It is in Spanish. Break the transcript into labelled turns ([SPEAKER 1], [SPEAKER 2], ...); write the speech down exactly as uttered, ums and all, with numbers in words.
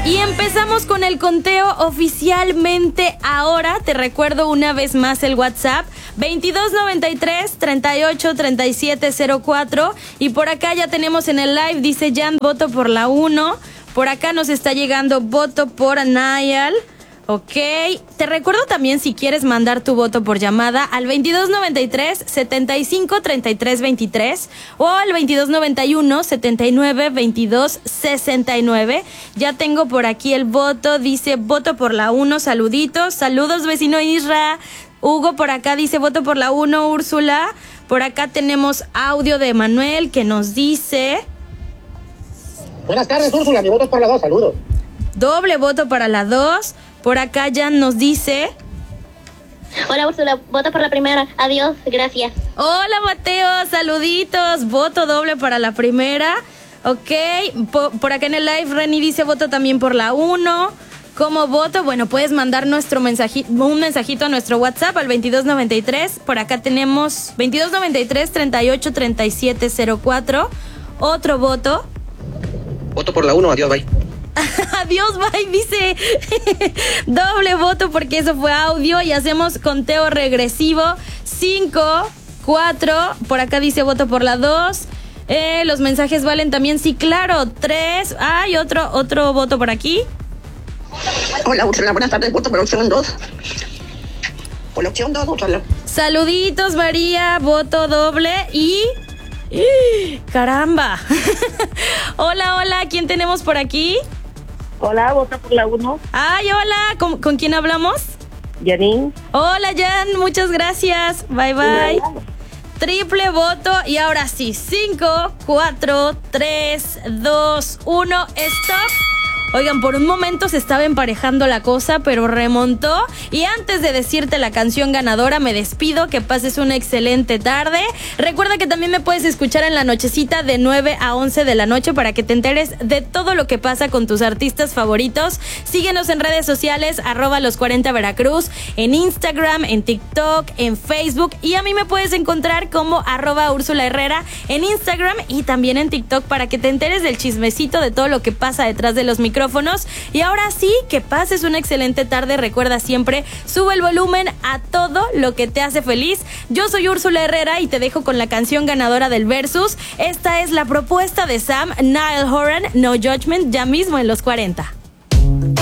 [SPEAKER 1] Y empezamos con el conteo oficialmente ahora. Te recuerdo una vez más el WhatsApp veintidós noventa y tres, treinta y ocho, treinta y siete cero cuatro. Y por acá ya tenemos en el live, dice Jan, voto por la uno. Por acá nos está llegando voto por Nayal. Ok, te recuerdo también si quieres mandar tu voto por llamada al veintidós noventa y tres, setenta y cinco, treinta y tres veintitrés o al veintidós noventa y uno, setenta y nueve, veintidós sesenta y nueve. Ya tengo por aquí el voto, dice voto por la uno, saluditos, saludos vecino Isra. Hugo por acá dice voto por la uno, Úrsula. Por acá tenemos audio de Manuel que nos dice...
[SPEAKER 2] Buenas tardes, Úrsula, mi voto es por la dos, saludos.
[SPEAKER 1] Doble voto para la dos. Por acá Jan nos dice...
[SPEAKER 3] Hola Úrsula, voto por la primera, adiós, gracias.
[SPEAKER 1] Hola Mateo, saluditos, voto doble para la primera. Ok, por, por acá en el live Reni dice voto también por la uno. ¿Cómo voto? Bueno, puedes mandar nuestro mensajito, un mensajito a nuestro WhatsApp al veintidós noventa y tres. Por acá tenemos veintidós noventa y tres, treinta y ocho, treinta y siete cero cuatro. Otro voto.
[SPEAKER 2] Voto por la uno, adiós, bye.
[SPEAKER 1] Adiós, bye, dice. Doble voto porque eso fue audio y hacemos conteo regresivo. Cinco, cuatro, por acá dice voto por la dos. Eh, los mensajes valen también, sí, claro. Tres, hay otro, otro voto por aquí.
[SPEAKER 4] Hola, Úrsula, buenas tardes, voto por la opción dos. Por la opción dos, Úrsula.
[SPEAKER 1] Saluditos, María, voto doble y... ¡Eh! ¡Caramba! Hola, hola, ¿quién tenemos por aquí?
[SPEAKER 5] Hola, vota por la uno.
[SPEAKER 1] Ay, hola, ¿con, ¿con quién hablamos?
[SPEAKER 5] Janine.
[SPEAKER 1] Hola, Jan, muchas gracias. Bye, bye. Triple voto y ahora sí, cinco, cuatro, tres, dos, uno, stop. Oigan, por un momento se estaba emparejando la cosa, pero remontó. Y antes de decirte la canción ganadora, me despido, que pases una excelente tarde. Recuerda que también me puedes escuchar en la nochecita de nueve a once de la noche para que te enteres de todo lo que pasa con tus artistas favoritos. Síguenos en redes sociales, arroba los cuarenta Veracruz, en Instagram, en TikTok, en Facebook. Y a mí me puedes encontrar como arroba Úrsula Herrera en Instagram y también en TikTok para que te enteres del chismecito de todo lo que pasa detrás de los micrófonos. Y ahora sí, que pases una excelente tarde. Recuerda siempre, sube el volumen a todo lo que te hace feliz. Yo soy Úrsula Herrera y te dejo con la canción ganadora del Versus. Esta es la propuesta de Sam, Niall Horan, No Judgment, ya mismo en los cuarenta.